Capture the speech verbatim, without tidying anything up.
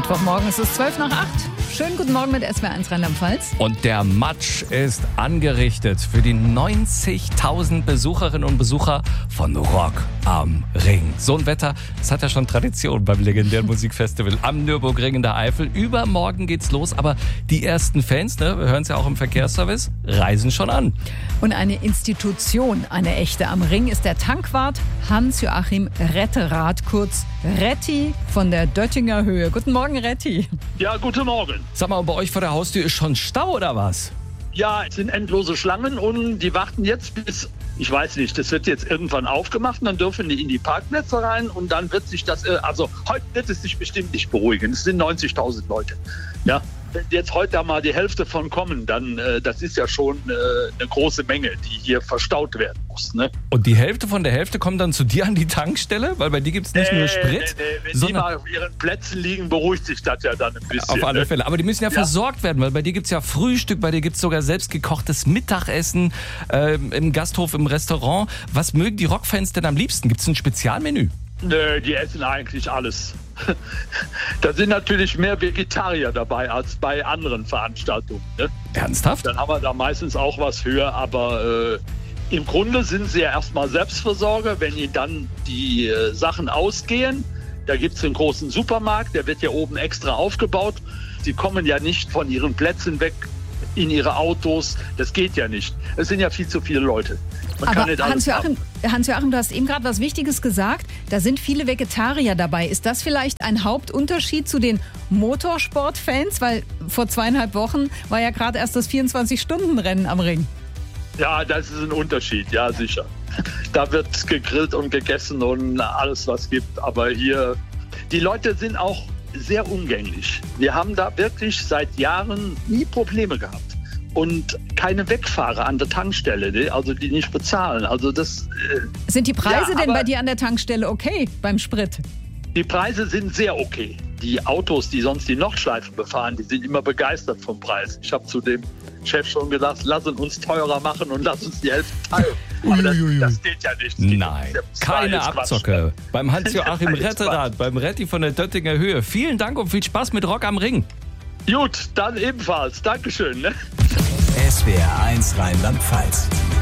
Mittwochmorgen ist es zwölf nach acht. Schönen guten Morgen mit S W R eins Rheinland-Pfalz. Und der Matsch ist angerichtet für die neunzigtausend Besucherinnen und Besucher von Rock am Ring. So ein Wetter, das hat ja schon Tradition beim legendären Musikfestival am Nürburgring in der Eifel. Übermorgen geht's los, aber die ersten Fans, ne, wir hören es ja auch im Verkehrsservice, reisen schon an. Und eine Institution, eine echte am Ring, ist der Tankwart Hans-Joachim Retterath, kurz Retti von der Döttinger Höhe. Guten Morgen, Retti. Ja, guten Morgen. Sag mal, bei euch vor der Haustür ist schon Stau oder was? Ja, es sind endlose Schlangen und die warten jetzt bis, ich weiß nicht, das wird jetzt irgendwann aufgemacht und dann dürfen die in die Parkplätze rein und dann wird sich das, also heute wird es sich bestimmt nicht beruhigen. Es sind neunzigtausend Leute. Ja, wenn jetzt heute da mal die Hälfte von kommen, dann, äh, das ist ja schon äh, eine große Menge, die hier verstaut werden muss. Ne? Und die Hälfte von der Hälfte kommt dann zu dir an die Tankstelle? Weil bei dir gibt es nicht nee, nur Sprit. Nee, nee. Wenn die mal auf ihren Plätzen liegen, beruhigt sich das ja dann ein bisschen. Auf alle ne? Fälle. Aber die müssen ja, ja versorgt werden, weil bei dir gibt es ja Frühstück, bei dir gibt es sogar selbstgekochtes Mittagessen äh, im Gasthof, im Restaurant. Was mögen die Rockfans denn am liebsten? Gibt es ein Spezialmenü? Nö, die essen eigentlich alles. Da sind natürlich mehr Vegetarier dabei als bei anderen Veranstaltungen. Ne? Ernsthaft? Dann haben wir da meistens auch was für, aber äh, im Grunde sind sie ja erstmal Selbstversorger. Wenn ihnen dann die äh, Sachen ausgehen, da gibt es einen großen Supermarkt, der wird ja oben extra aufgebaut. Sie kommen ja nicht von ihren Plätzen weg in ihre Autos. Das geht ja nicht. Es sind ja viel zu viele Leute. Man Aber kann nicht alles Hans-Joachim, Hans-Joachim, du hast eben gerade was Wichtiges gesagt. Da sind viele Vegetarier dabei. Ist das vielleicht ein Hauptunterschied zu den Motorsportfans? Weil vor zweieinhalb Wochen war ja gerade erst das vierundzwanzig-Stunden-Rennen am Ring. Ja, das ist ein Unterschied, ja sicher. Da wird gegrillt und gegessen und alles, was gibt. Aber hier, die Leute sind auch sehr umgänglich. Wir haben da wirklich seit Jahren nie Probleme gehabt. Und keine Wegfahrer an der Tankstelle, ne? Also die nicht bezahlen. Also das, äh, sind die Preise ja, denn bei dir an der Tankstelle okay beim Sprit? Die Preise sind sehr okay. Die Autos, die sonst die Nordschleifen befahren, die sind immer begeistert vom Preis. Ich habe zu dem Chef schon gesagt, lass uns teurer machen und lass uns die Hälfte teilen. Aber das, das geht ja nicht. Das Nein, keine Abzocke. Beim Hans-Joachim Retterath, beim Retti von der Döttinger Höhe. Vielen Dank und viel Spaß mit Rock am Ring. Gut, dann ebenfalls. Dankeschön. Ne? S W R eins Rheinland-Pfalz.